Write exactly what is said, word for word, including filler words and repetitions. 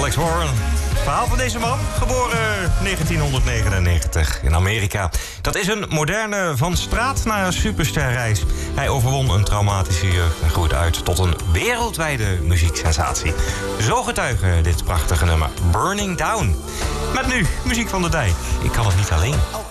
Alex Warren. Het verhaal van deze man, geboren negentienhonderdnegenennegentig in Amerika. Dat is een moderne van straat naar supersterreis. Hij overwon een traumatische jeugd en groeide uit tot een wereldwijde muzieksensatie. Zo getuige dit prachtige nummer, Burning Down. Met nu, muziek van de dijk. Ik kan het niet alleen.